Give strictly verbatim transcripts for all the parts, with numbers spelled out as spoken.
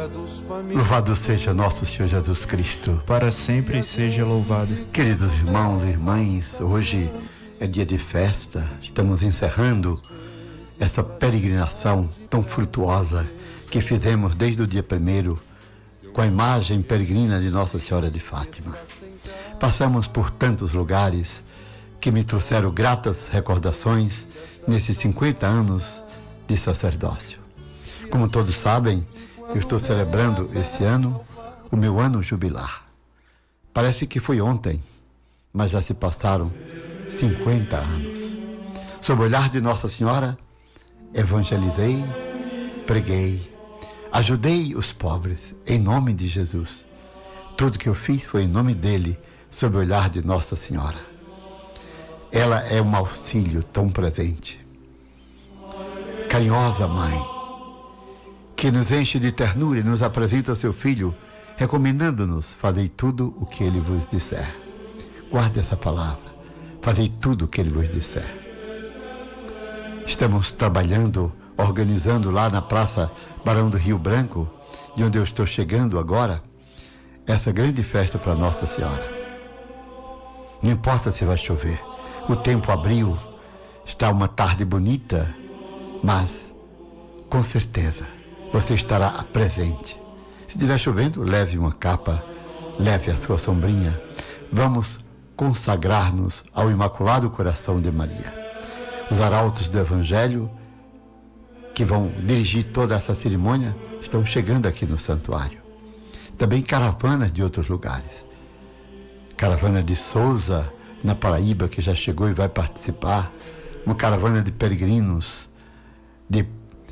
Louvado seja nosso Senhor Jesus Cristo. Para sempre seja louvado. Queridos irmãos e irmãs, hoje é dia de festa. Estamos encerrando essa peregrinação tão frutuosa que fizemos desde o dia primeiro com a imagem peregrina de Nossa Senhora de Fátima. Passamos por tantos lugares que me trouxeram gratas recordações nesses cinquenta anos de sacerdócio. Como todos sabem, eu estou celebrando esse ano o meu ano jubilar. Parece que foi ontem, mas já se passaram cinquenta anos. Sob o olhar de Nossa Senhora, evangelizei, preguei, ajudei os pobres em nome de Jesus. Tudo que eu fiz foi em nome dele, sob o olhar de Nossa Senhora. Ela é um auxílio tão presente. Carinhosa mãe, que nos enche de ternura e nos apresenta seu filho, recomendando-nos: fazei tudo o que ele vos disser. Guarde essa palavra. Fazei tudo o que ele vos disser. Estamos trabalhando, organizando lá na Praça Barão do Rio Branco, de onde eu estou chegando agora, essa grande festa para Nossa Senhora. Não importa se vai chover. O tempo abriu, está uma tarde bonita, mas com certeza você estará presente. Se estiver chovendo, leve uma capa, leve a sua sombrinha. Vamos consagrar-nos ao Imaculado Coração de Maria. Os arautos do Evangelho, que vão dirigir toda essa cerimônia, estão chegando aqui no santuário. Também caravanas de outros lugares. Caravana de Souza, na Paraíba, que já chegou e vai participar. Uma caravana de peregrinos de,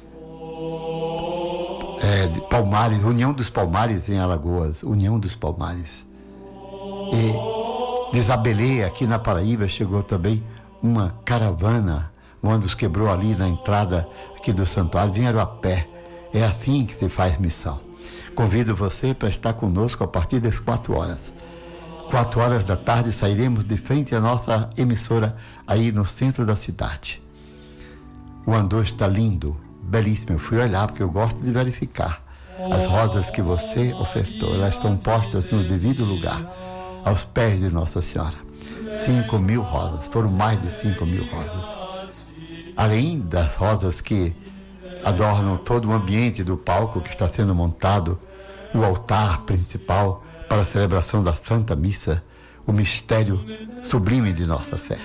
é, de Palmares, União dos Palmares em Alagoas, União dos Palmares. E de Zabelê, aqui na Paraíba, chegou também uma caravana. O ônibus quebrou ali na entrada aqui do santuário, vieram a pé. É assim que se faz missão. Convido você para estar conosco a partir das quatro horas. Quatro horas da tarde sairemos de frente à nossa emissora aí no centro da cidade. O andor está lindo, belíssimo. Eu fui olhar porque eu gosto de verificar. As rosas que você ofertou, elas estão postas no devido lugar, aos pés de Nossa Senhora. Cinco mil rosas, foram mais de cinco mil rosas. Além das rosas que adornam todo o ambiente do palco que está sendo montado, o altar principal para a celebração da Santa Missa, o mistério sublime de nossa fé.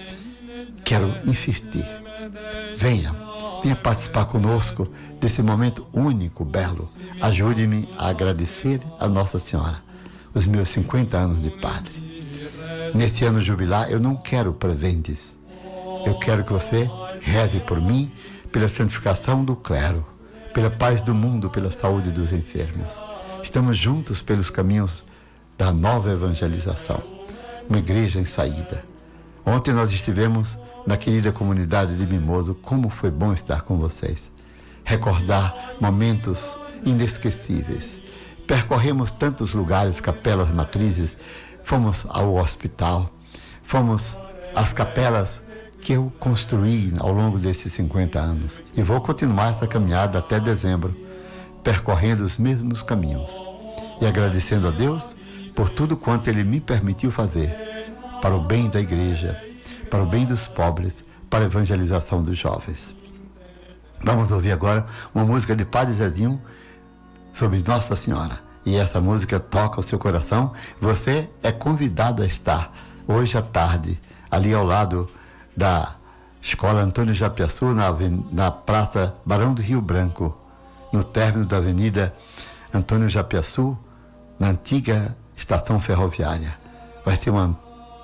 Quero insistir. Venha, venha participar conosco desse momento único, belo. Ajude-me a agradecer a Nossa Senhora os meus cinquenta anos de padre. Nesse ano jubilar, eu não quero presentes. Eu quero que você reze por mim, pela santificação do clero, pela paz do mundo, pela saúde dos enfermos. Estamos juntos pelos caminhos da nova evangelização, uma igreja em saída. Ontem nós estivemos na querida comunidade de Mimoso. Como foi bom estar com vocês, recordar momentos inesquecíveis. Percorremos tantos lugares, capelas matrizes, fomos ao hospital, fomos às capelas que eu construí ao longo desses cinquenta anos. E vou continuar essa caminhada até dezembro, percorrendo os mesmos caminhos e agradecendo a Deus por tudo quanto Ele me permitiu fazer para o bem da igreja, para o bem dos pobres, para a evangelização dos jovens. Vamos ouvir agora uma música de Padre Zezinho sobre Nossa Senhora. E essa música toca o seu coração. Você é convidado a estar hoje à tarde ali ao lado da Escola Antônio Japiaçu, na, na Praça Barão do Rio Branco, no término da Avenida Antônio Japiaçu, na antiga estação ferroviária. Vai ser uma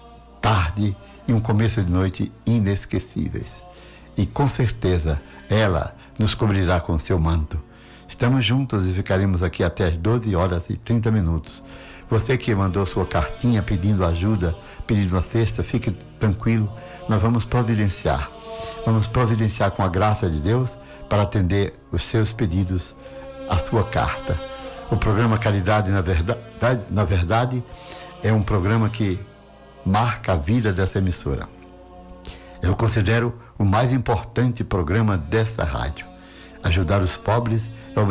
tarde e um começo de noite inesquecíveis. E com certeza ela nos cobrirá com seu manto. Estamos juntos e ficaremos aqui até as doze horas e trinta minutos. Você que mandou sua cartinha pedindo ajuda, pedindo uma cesta, fique tranquilo, nós vamos providenciar. Vamos providenciar com a graça de Deus para atender os seus pedidos, a sua carta. O programa Caridade, na verdade, na verdade, é um programa que marca a vida dessa emissora. Eu considero o mais importante programa dessa rádio. Ajudar os pobres